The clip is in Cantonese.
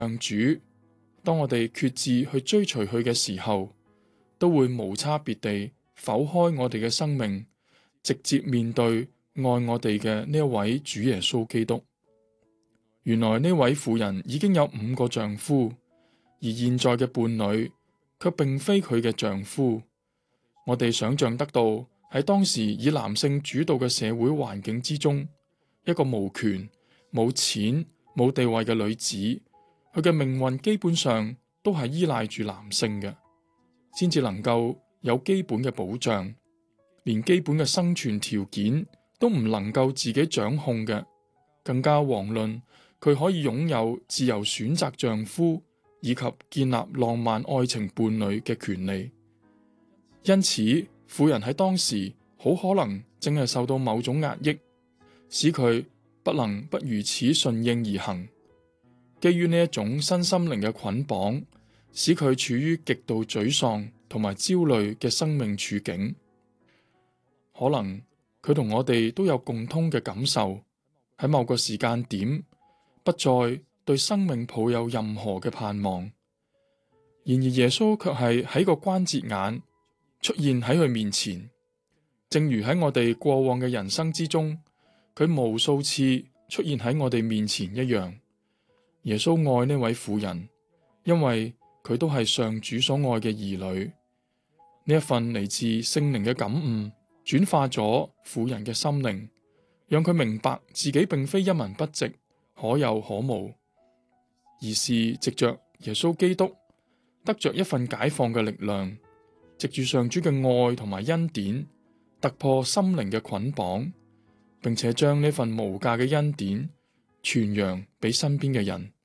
主，當我哋決志去追隨佢嘅時候，都會無差別地剖開我哋嘅生命，直接面對愛我哋嘅呢一位主耶穌基督。原來呢位婦人已經有5個丈夫，而現在嘅伴侶卻並非佢嘅丈夫。我哋想象得到喺當時以男性主導嘅社會環境之中，一個無權、冇錢、冇地位嘅女子，佢嘅命運基本上都係依賴住男性嘅，先至能夠有基本嘅保障。連基本嘅生存條件都唔能夠自己掌控嘅，更加遑論佢可以擁有自由選擇丈夫以及建立浪漫愛情伴侶嘅權利。因此，婦人喺當時好可能正係受到某種壓抑，使佢不能不如此順應而行。基於呢一種身心靈嘅捆綁，使佢處於極度沮喪同埋焦慮嘅生命處境。可能佢同我哋都有共通嘅感受，喺某個時間點不再對生命抱有任何嘅盼望。然而耶穌卻係喺個關節眼出現喺佢面前，正如喺我哋過往嘅人生之中，佢無數次出現喺我哋面前一樣。耶穌愛呢位婦人，因為佢都係上主所愛嘅兒女。呢一份嚟自聖靈嘅感悟，轉化咗婦人嘅心靈，讓佢明白自己並非一文不值、可有可無，而是藉着耶穌基督得着一份解放嘅力量，藉住上主嘅愛同埋恩典，突破心靈嘅捆綁，並且將呢份無價嘅恩典傳揚俾身邊嘅人。